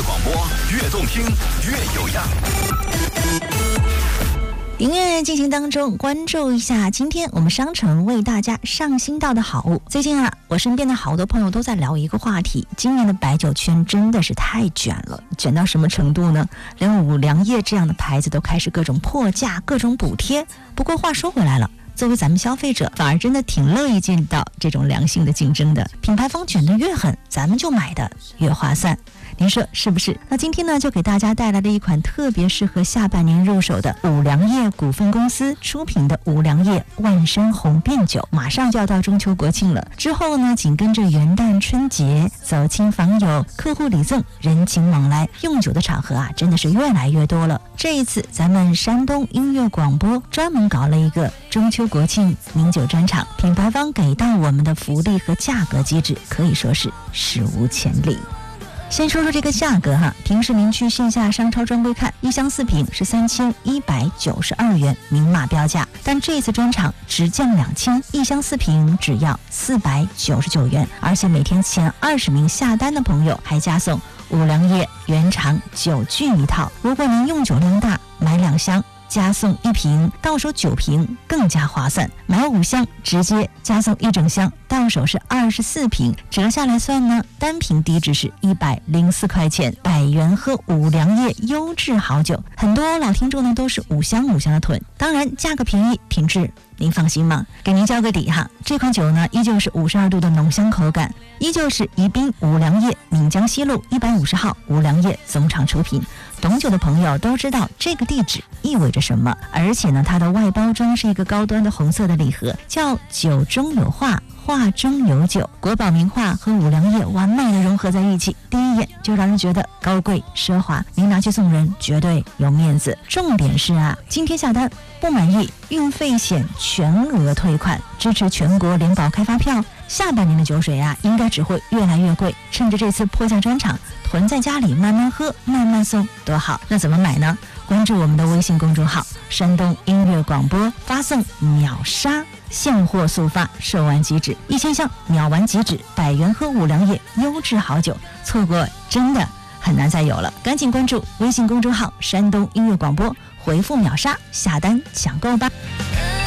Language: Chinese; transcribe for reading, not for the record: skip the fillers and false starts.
广播越动听越有样。 音乐进行当中，关注一下今天我们商城为大家上新到的好物。最近啊，我身边的好多朋友都在聊一个话题，今年的白酒圈真的是太卷了，卷到什么程度呢？连五粮液这样的牌子都开始各种破价、各种补贴。不过话说回来了，作为咱们消费者，反而真的挺乐意见到这种良性的竞争的。品牌方卷得越狠，咱们就买的越划算。您说是不是？那今天呢，就给大家带来了一款特别适合下半年入手的五粮液股份公司出品的五粮液万山红变酒。马上就要到中秋国庆了，之后呢，紧跟着元旦春节，走亲访友，客户礼赠，人情往来，用酒的场合啊，真的是越来越多了。这一次咱们山东音乐广播专门搞了一个中秋国庆名酒专场，品牌方给到我们的福利和价格机制可以说是史无前例。先说说这个价格哈，平时您去线下商超专柜看，一箱4瓶是3192元，明码标价。但这次专场直降2000，一箱4瓶只要499元，而且每天前20名下单的朋友还加送五粮液原厂酒具一套。如果您用酒量大，买2箱加送1瓶，到手9瓶更加划算。买5箱直接加送1整箱，到手是24瓶，折下来算呢，单瓶低至是104块钱。百元喝五粮液优质好酒，很多老听众呢都是5箱5箱的囤，当然价格便宜，品质您放心吗？给您交个底哈，这款酒呢依旧是52度的浓香口感，依旧是宜宾五粮液岷江西路150号五粮液总厂出品。懂酒的朋友都知道这个地址意味着什么，而且呢，它的外包装是一个高端的红色的礼盒，叫酒中有画，画中有酒，国宝名画和五粮液完美的融合在一起，第一眼就让人觉得高贵奢华，您拿去送人绝对有面子。重点是啊，今天下单不满意，运费险全额退款，支持全国联保开发票。下半年的酒水啊，应该只会越来越贵，趁着这次破价专场，囤在家里慢慢喝，慢慢送，多好。那怎么买呢？关注我们的微信公众号山东音乐广播，发送秒杀，现货速发，售完即止，1000箱秒完即止，百元喝五粮液优质好酒，错过真的很难再有了。赶紧关注微信公众号山东音乐广播，回复秒杀下单抢购吧。